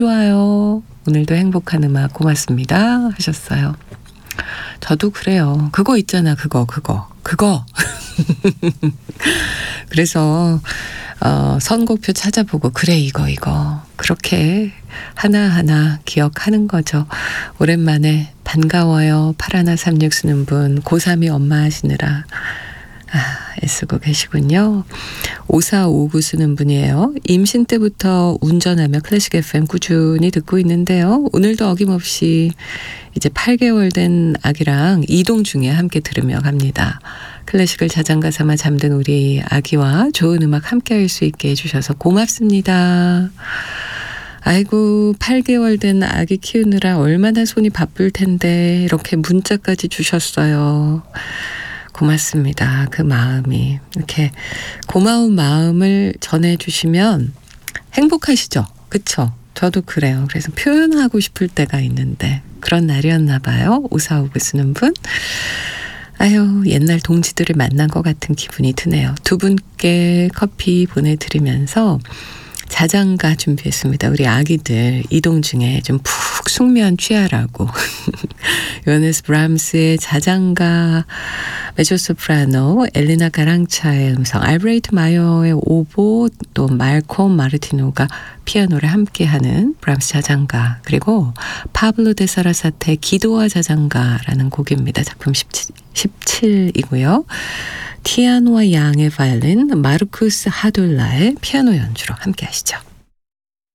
좋아요. 오늘도 행복한 음악 고맙습니다 하셨어요. 저도 그래요. 그거 있잖아. 그거. 그래서 선곡표 찾아보고 그래 이거 그렇게 하나하나 기억하는 거죠. 오랜만에 반가워요. 8136 쓰는 분 고3이 엄마 하시느라 애쓰고 계시군요. 5459 쓰는 분이에요. 임신 때부터 운전하며 클래식 FM 꾸준히 듣고 있는데요. 오늘도 어김없이 이제 8개월 된 아기랑 이동 중에 함께 들으며 갑니다. 클래식을 자장가 삼아 잠든 우리 아기와 좋은 음악 함께 할 수 있게 해주셔서 고맙습니다. 아이고 8개월 된 아기 키우느라 얼마나 손이 바쁠 텐데 이렇게 문자까지 주셨어요. 고맙습니다. 그 마음이 이렇게 고마운 마음을 전해주시면 행복하시죠? 그쵸? 저도 그래요. 그래서 표현하고 싶을 때가 있는데 그런 날이었나 봐요. 5459 쓰는 분. 아유 옛날 동지들을 만난 것 같은 기분이 드네요. 두 분께 커피 보내드리면서 자장가 준비했습니다. 우리 아기들 이동 중에 좀 푹 숙면 취하라고. 요하네스 브람스의 자장가, 메조소프라노, 엘리나 가랑차의 음성, 알브레이트 마이어의 오보, 또 말콤 마르티노가 피아노를 함께하는 브람스 자장가, 그리고 파블로 데 사라사테의 기도와 자장가라는 곡입니다. 작품 17이고요. 티아노와 양의 바이올린, 마르쿠스 하돌라의 피아노 연주로 함께 하시죠.